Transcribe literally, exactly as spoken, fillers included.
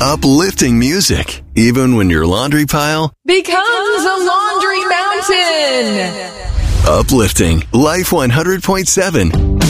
Uplifting music, even when your laundry pile becomes a laundry mountain. Uplifting Life one hundred point seven.